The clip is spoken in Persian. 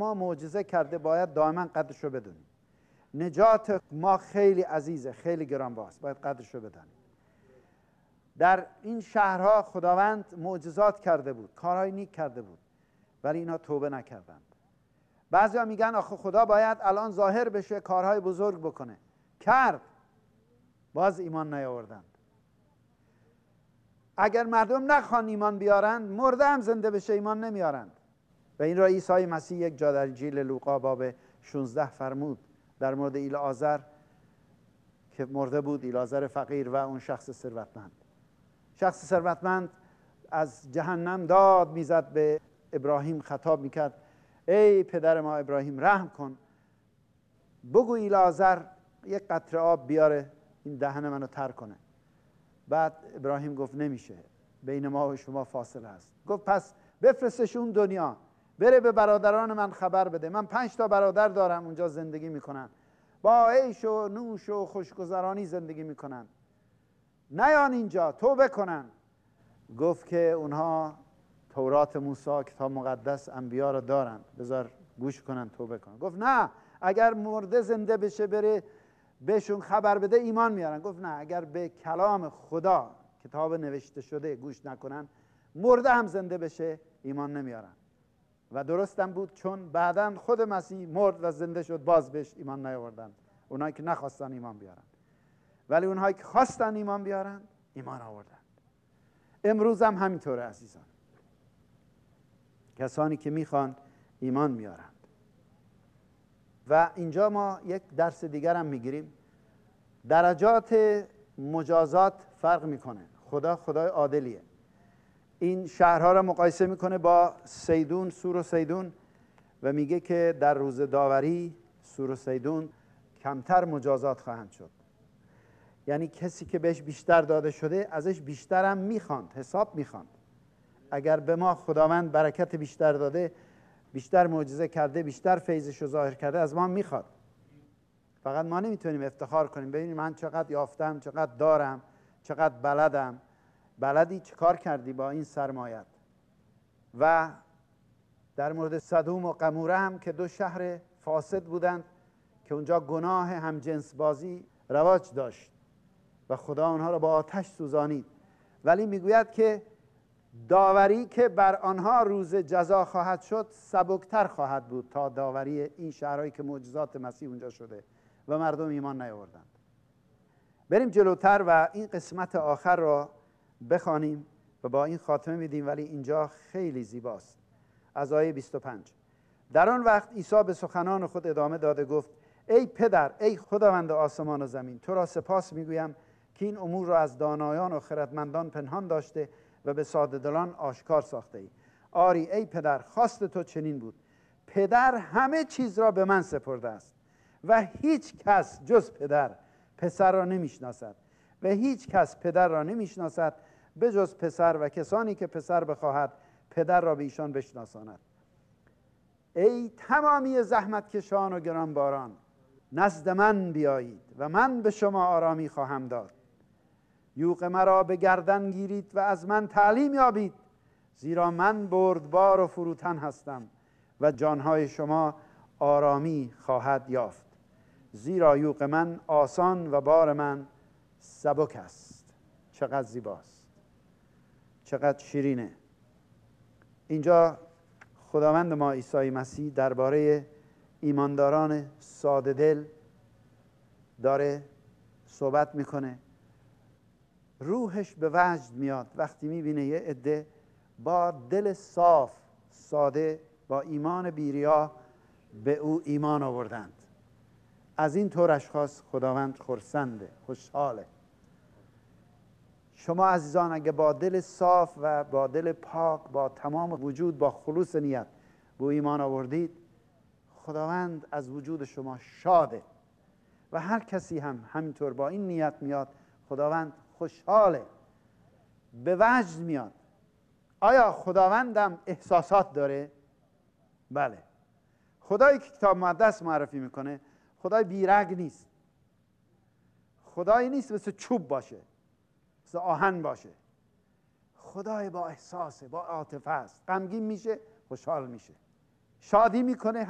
ما معجزه کرده باید دائما قدرش رو بدونیم. نجات ما خیلی عزیزه، خیلی گرانبهاست، باید قدرش رو بدانیم. در این شهرها خداوند معجزات کرده بود، کارهای نیک کرده بود، ولی اینا توبه نکردند. بعضیا میگن آخه خدا باید الان ظاهر بشه، کارهای بزرگ بکنه. کرد، باز ایمان نیاوردند. اگر مردم نخوان ایمان بیارند، مرده هم زنده بشه ایمان نمیارند. و این را عیسی مسیح یک جا در انجیل لوقا باب 16 فرمود در مورد ایلعازر که مرده بود، ایلعازر فقیر و اون شخص ثروتمند. شخص ثروتمند از جهنم داد میزد، به ابراهیم خطاب میکرد: ای پدر ما ابراهیم، رحم کن، بگو ایلعازر یک قطره آب بیاره این دهن منو تر کنه. بعد ابراهیم گفت نمیشه، بین ما و شما فاصله هست. گفت پس بفرستش اون دنیا، بره به برادران من خبر بده. من 5 تا برادر دارم اونجا زندگی میکنن، با عیش و نوش و خوشگذرانی زندگی میکنن، نیان اینجا توبه کنن. گفت که اونها تورات موسی، کتاب مقدس، انبیا رو دارن، بذار گوش کنن توبه کنن. گفت نه، اگر مرده زنده بشه بره بهشون خبر بده ایمان میارن. گفت نه، اگر به کلام خدا کتاب نوشته شده گوش نکنن، مرده هم زنده بشه ایمان نمیارن. و درستم بود، چون بعداً خود مسیح مرد و زنده شد، باز بهش ایمان نیاوردن، اونایی که نخواستن ایمان بیارن. ولی اونهایی که خواستن ایمان بیارن ایمان آوردن. امروز هم همینطوره عزیزان، کسانی که میخوان ایمان میارند. و اینجا ما یک درس دیگر هم میگیریم. درجات مجازات فرق میکنه. خدا خدای عادلیه. این شهرها را مقایسه میکنه با سیدون، سور و سیدون، و میگه که در روز داوری سور و سیدون کمتر مجازات خواهند شد. یعنی کسی که بهش بیشتر داده شده ازش بیشتر هم میخواند، حساب میخواند. اگر به ما خداوند برکت بیشتر داده، بیشتر معجزه کرده، بیشتر فیضش رو ظاهر کرده، از ما میخواد. فقط ما نمیتونیم افتخار کنیم ببینیم من چقدر یافتم، چقدر دارم، چقدر بلدم. بلدی چه کار کردی با این سرمایت؟ و در مورد سدوم و قموره هم که 2 شهر فاسد بودند که اونجا گناه همجنس بازی رواج داشت و خدا اونها را با آتش سوزانید. ولی میگوید که داوری که بر آنها روز جزا خواهد شد سبکتر خواهد بود تا داوری این شهرهایی که معجزات مسیح اونجا شده و مردم ایمان نیاوردند. بریم جلوتر و این قسمت آخر را بخوانیم و با این خاتمه میدیم، ولی اینجا خیلی زیباست. از آیه 25: در آن وقت عیسی به سخنان خود ادامه داده گفت: ای پدر، ای خداوند آسمان و زمین، تو را سپاس میگویم که این امور را از دانایان و خردمندان پنهان داشته و به ساده دلان آشکار ساخته ای. آری ای پدر، خواست تو چنین بود. پدر همه چیز را به من سپرده است و هیچ کس جز پسر را نمیشناسد و هیچ کس پدر را نمیشناسد به جز پسر و کسانی که پسر بخواهد پدر را به ایشان بشناساند. ای تمامی زحمتکشان و گرانباران، نزد من بیایید و من به شما آرامی خواهم داد. یوغ مرا به گردن گیرید و از من تعلیم یابید، زیرا من بردبار و فروتن هستم و جانهای شما آرامی خواهد یافت. زیرا یوغ من آسان و بار من سبک است. چقدر زیباست، چقدر شیرینه. اینجا خداوند ما عیسی مسیح درباره ایمانداران ساده دل داره صحبت میکنه. روحش به وجد میاد وقتی میبینه یه عده با دل صاف، ساده، با ایمان بی‌ریا به او ایمان آوردند. از این طور اشخاص خداوند خرسنده، خوشحاله. شما عزیزان اگه با دل صاف و با دل پاک، با تمام وجود، با خلوص نیت به ایمان آوردید، خداوند از وجود شما شاده. و هر کسی هم همینطور با این نیت میاد، خداوند خوشحاله، به وجد میاد. آیا خداوندم احساسات داره؟ بله. خدایی که کتاب مقدس معرفی میکنه خدای بیرگ نیست. خدایی نیست مثل چوب باشه، مثل آهن باشه. خدای با احساسه، با عاطفه است. غمگین میشه، خوشحال میشه. شادی میکنه،